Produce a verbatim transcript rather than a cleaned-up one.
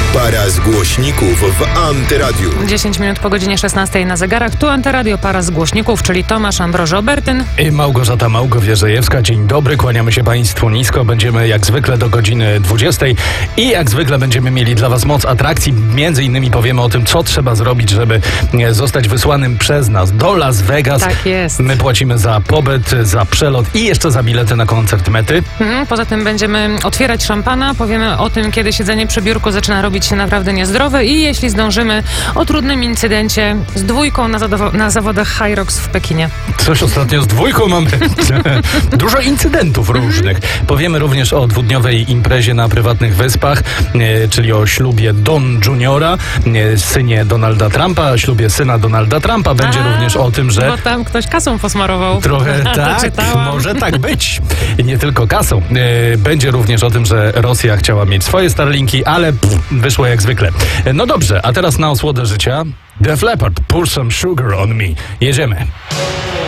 Para z głośników w Antyradiu. dziesięć minut po godzinie szesnastej na zegarach. Tu Antyradio, para z głośników, czyli Tomasz Ambroży-Obertyn i Małgorzata Małgowierzejewska. Dzień dobry, kłaniamy się Państwu nisko. Będziemy jak zwykle do godziny dwudziestej i jak zwykle będziemy mieli dla Was moc atrakcji. Między innymi powiemy o tym, co trzeba zrobić, żeby zostać wysłanym przez nas do Las Vegas. Tak jest. My płacimy za pobyt, za przelot i jeszcze za bilety na koncert Mety. Mhm, poza tym będziemy otwierać szampana, powiemy o tym, kiedy siedzenie przy biurku zaczyna robić się naprawdę niezdrowe i jeśli zdążymy, o trudnym incydencie z dwójką na, zadowo- na zawodach High Rocks w Pekinie. Coś ostatnio z dwójką mamy. Dużo incydentów różnych. Powiemy również o dwudniowej imprezie na prywatnych wyspach, e, czyli o ślubie Don Juniora, e, synie Donalda Trumpa, ślubie syna Donalda Trumpa. Będzie A, również o tym, że... Bo tam ktoś kasą posmarował. Trochę tak, może tak być. Nie tylko kasą. E, będzie również o tym, że Rosja chciała mieć swoje Starlinki, ale pff, wyszło jak zwykle. E, no dobrze, a teraz na osłodę życia Def Leppard, Pour Some Sugar on Me. Jedziemy.